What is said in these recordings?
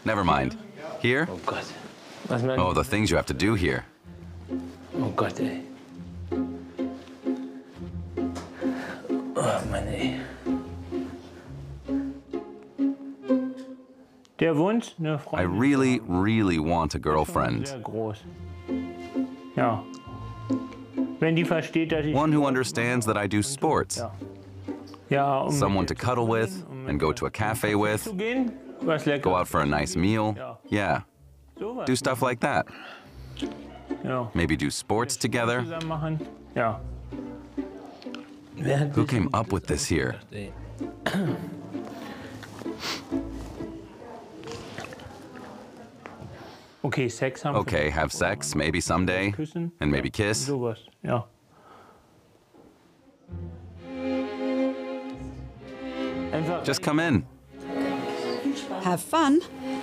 Never mind. Here? Oh Gott. Was man... Oh, the things you have to do here. Oh Gott, ey. Oh Mann, ey. Der Wunsch, eine I Freundin. really, really want a girlfriend. Sehr groß. Ja. Wenn die versteht, dass ich... One who understands that I do sports. Ja. Ja, Someone to cuddle with and go to a cafe with. zu gehen, was lecker. Go out for a nice meal. Yeah, Sowas. do stuff like that. Ja. Maybe do sports together. Zusammen machen. Ja. Who came up with this here? Okay, Sex haben. Okay, have sex, maybe someday, Küssen. and maybe kiss. Sowas, ja. Einfach. Just come in. Have fun.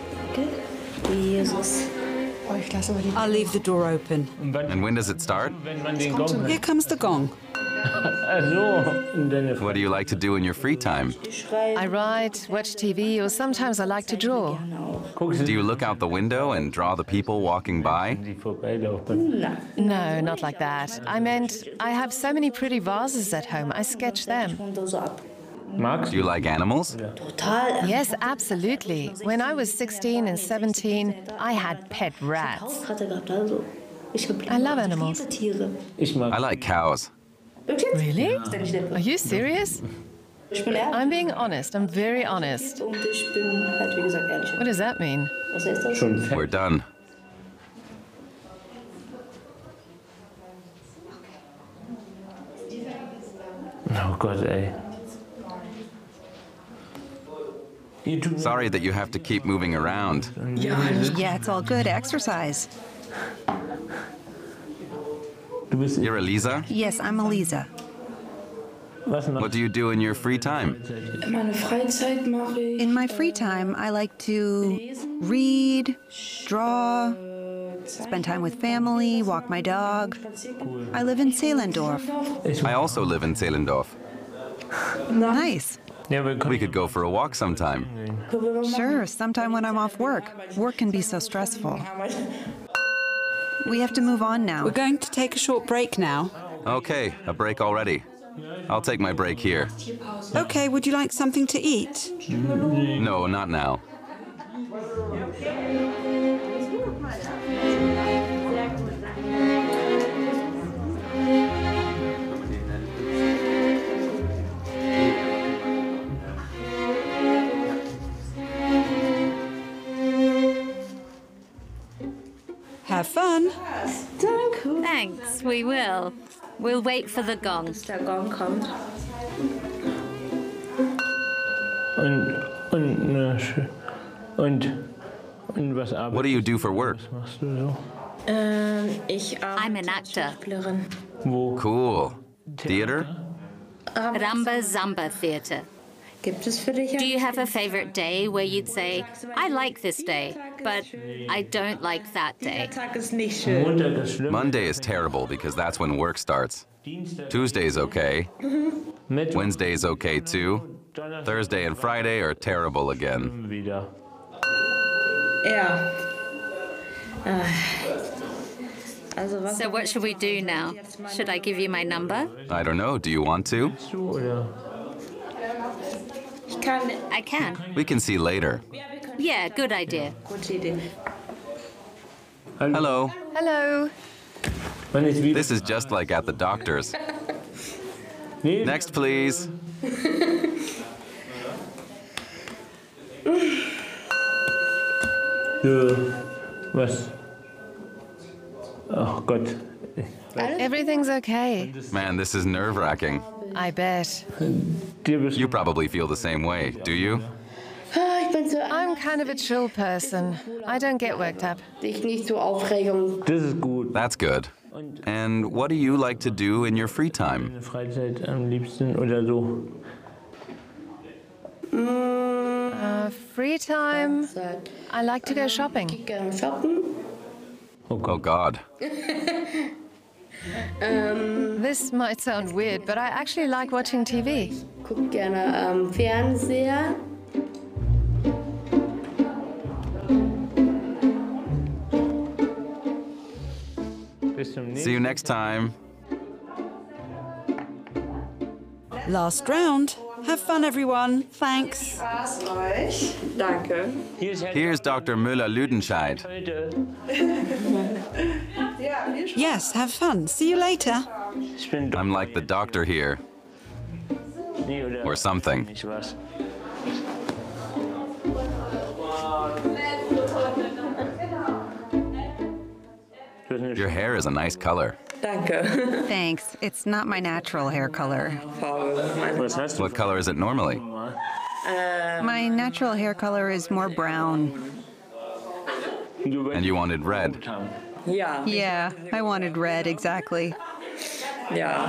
Jesus. Oh, ich lasse aber die... I'll leave the door open. Und wann, And when does it start? wenn man den Gong Here hört. comes the gong. Also, und dann What do you like to do in your free time? Ich schreibe I write, watch TV, or sometimes I like to draw. gerne auch. guckst du Do you look out the window and draw the people walking by? die vorbeilaufen. No, not like that. I meant, I have so many pretty vases at home, I sketch them. Und so ab. Magst Do you like animals? Total. Yes, absolutely. When I was 16 and 17, I had pet rats. Hauskatte gehabt, also. Ich hab I love animals. liebe Tiere. Ich mag. I like cows. Wirklich? Really? Ist der nicht nett? Are you serious? Ich bin ehrlich I'm being honest, I'm very honest. und ich bin halt, wie gesagt, ehrlich. What does that mean? Was heißt das? Schon fett. We're done. Oh Gott, ey. Sorry that you have to keep moving around. Yeah, it's all good exercise. Du bist. You're Elisa? Yes, I'm Elisa. Was noch? What do you do in your free time? Meine Freizeit mache ich. In my free time, I like to read, draw, spend time with family, walk my dog. I live in Zehlendorf. I also live in Zehlendorf. Nice. Ja, wir können. We could go for a walk sometime. Sure, sometime when I'm off work. Work can be so stressful. We have to move on now. We're going to take a short break now. Okay, a break already. I'll take my break here. Okay, would you like something to eat? No, not now. Have fun. Thanks, we will. We'll wait for the gong. Bis der Gong kommt. Und was arbeitest What do you do for work? Was machst du so? Ich I'm an actor. Schauspielerin. Wo? Cool. Theater? Ramba Zamba Theatre. Gibt es für dich Do you have a favorite day where you'd say, I like this day, but I don't like that day? Tag ist nicht schön. Montag ist schlimm. Monday is terrible because that's when work starts. Dienstag, Tuesday's okay. Mittwoch, Wednesday's okay too. Thursday and Friday are terrible again. wieder. Ja. Also was So what should we do now? Should I give you my number? I don't know, do you want to? Du oder? ich kann. I can. We can see later. Yeah, good idea. Gute Idee. Hello. Hello. Wann ist wieder? This is just like at the doctor's. Nee, Next, please. Was? Oh Gott. Everything's okay. Man, this is nerve-wracking. I bet. Dir bist You probably feel the same way, do you? Ich bin so I'm kind of a chill person. I don't get worked up. ich nicht so Aufregung. Das ist gut. That's good. And what do you like to do in your free time? Deine Freizeit am liebsten oder so. Free time, I like to go shopping. Ich gehe shoppen. Oh God. This might sound weird, but I actually like watching TV. Guck gerne Fernseher. See you next time. Last round. Have fun, everyone. Thanks. Danke. Here's Dr. Müller-Lüdenscheid. Yes, have fun. See you later. I'm like the doctor here. Or something. Your hair is a nice color. Danke. Thanks. It's not my natural hair color. What color is it normally? My natural hair color is more brown. And you wanted red. Ja. Yeah, I wanted red, exactly. Ja.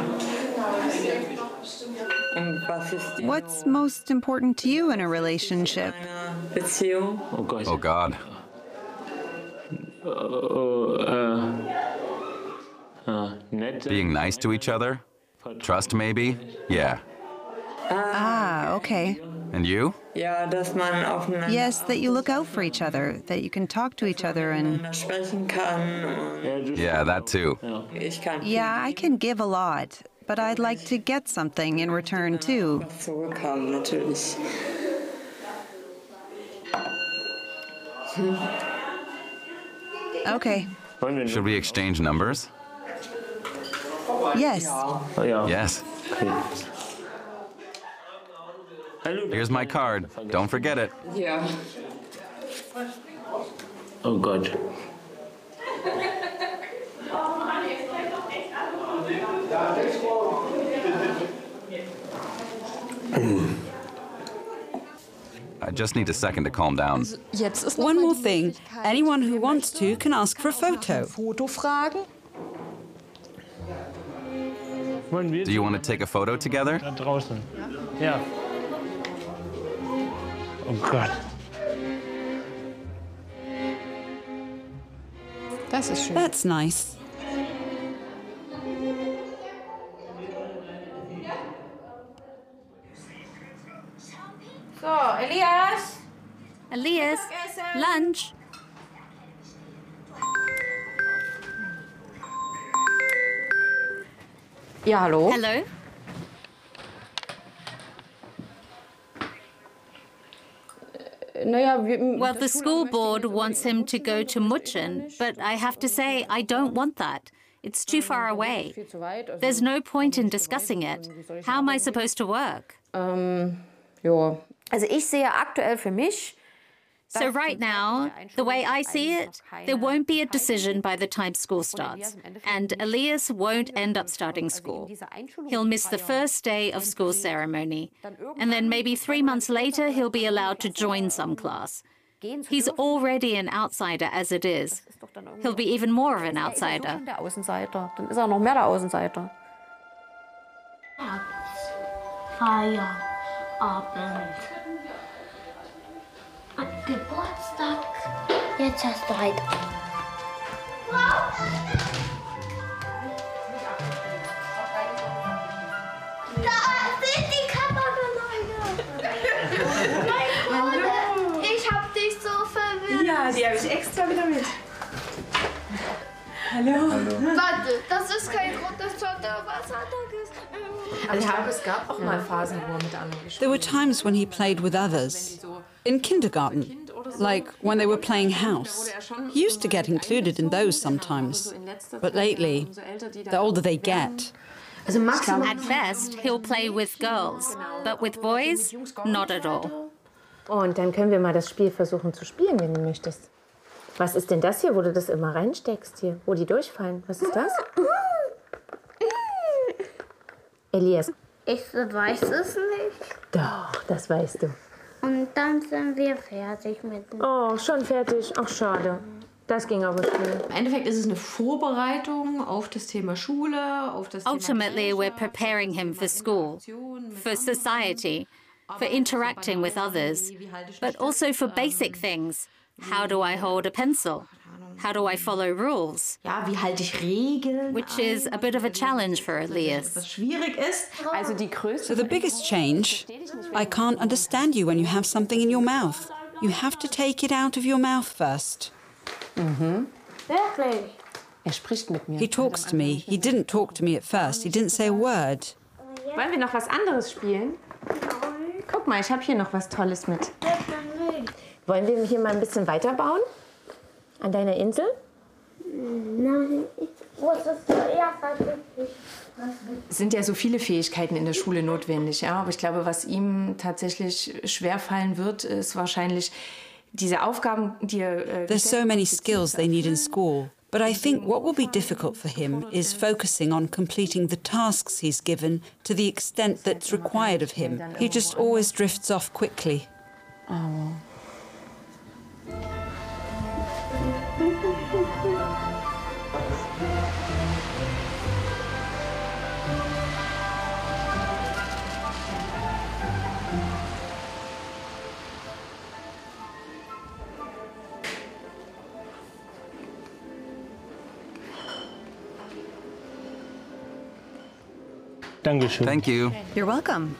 Und was ist die What's most important to you in a relationship? Beziehung? Oh God. Being nice to each other? Trust maybe? Yeah. Ah, okay. And you? Ja, dass man aufeinander Yes, that you look out for each other, that you can talk to each other and... sprechen kann. Und Yeah, that too. ich kann Yeah, I can give a lot, but I'd like to get something in return too. zurückhaben, natürlich. Okay. Should we exchange numbers? Yes. Yes. Here's my card. Don't forget it. Ja. Oh Gott. I just need a second to calm down. One more thing. Anyone who wants to can ask for a photo. Do you want to take a photo together? Da draußen. Ja. Oh Gott. Das ist schön. That's nice. So, Elias. Elias, lunch. Ja, hallo. Hello. Naja, Well, the school board wants him to go to Mutschen, but I have to say, I don't want that. It's too far away. There's no point in discussing it. How am I supposed to work? Ja. Also ich sehe aktuell für mich, So right now, the way I see it, there won't be a decision by the time school starts, and Elias won't end up starting school. He'll miss the first day of school ceremony, and then maybe 3 months later he'll be allowed to join some class. He's already an outsider as it is. He'll be even more of an outsider. der Außenseiter. Dann ist er noch mehr der Außenseiter. Feierabend. An Geburtstag. Jetzt hast du halt. Da sind die Kameraleute. Hallo. Ich hab dich so verwirrt. Ja, die habe ich extra wieder mit. Hallo. Warte, das ist kein Grund, dass Schotter was anderes. Also ich glaube, es gab auch mal Phasen, wo er mit anderen gespielt There were times when he played with others. In kindergarten, like when they were playing house. He used to get included in those sometimes. But lately, the older they get, Also maximal. At best, he'll play with girls, but with boys, not at all. Und dann können wir mal das Spiel versuchen zu spielen, wenn du möchtest. Was ist denn das hier, wo du das immer reinsteckst hier, wo die durchfallen? Was ist das? Elias. Ich weiß es nicht. Doch, das weißt du. Und dann sind wir fertig mit dem. Oh, schon fertig. Ach, schade. Das ging aber schnell. Im Endeffekt ist es eine Vorbereitung auf das Thema Schule, auf das Ultimately, we're preparing him for school, for society, for interacting with others, but also for basic things. How do I hold a pencil? How do I follow rules? Ja, wie halte ich Regeln? Which is a bit of a challenge for Elias. Was schwierig ist. Also die größte. so the biggest change, I can't understand you when you have something in your mouth. You have to take it out of your mouth first. Wirklich? spricht mit mir. He talks to me. He didn't talk to me at first. He didn't say a word. Wollen wir noch was anderes spielen? Guck mal, ich habe hier noch was Tolles mit. Wollen wir hier mal ein bisschen weiterbauen? An deiner Insel? Nein, ich wusste zuerst, Es sind ja so viele Fähigkeiten in der Schule notwendig, ja. Aber ich glaube, was ihm tatsächlich schwerfallen wird, ist wahrscheinlich diese Aufgaben, die er... There's so many skills they need in school. But I think what will be difficult for him is focusing on completing the tasks he's given to the extent that's required of him. He just always drifts off quickly. Oh. Dankeschön. Thank you. You're welcome.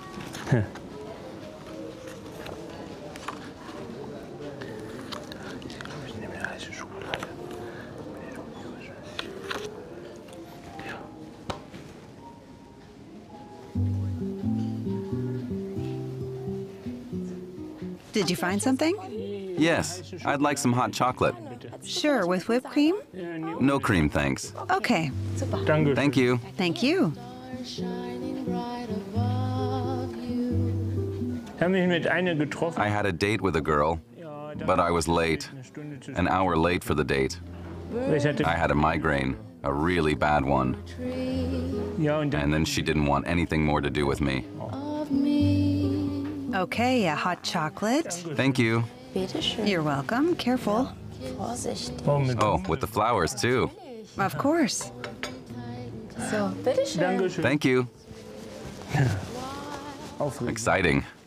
Did you find something? Yes, I'd like some hot chocolate. Sure, with whipped cream? No cream, thanks. Okay. Dankeschön. Thank you. Thank you. Ich habe mich mit einer getroffen. I had a date with a girl, but I was late. An hour late for the date. I had a migraine, a really bad one. Ja, und And then she didn't want anything more to do with me. Okay, a hot chocolate. Thank you. You're welcome. Careful. Oh, with the flowers, too. Of course. Dankeschön. Thank you. Aufregend. Exciting.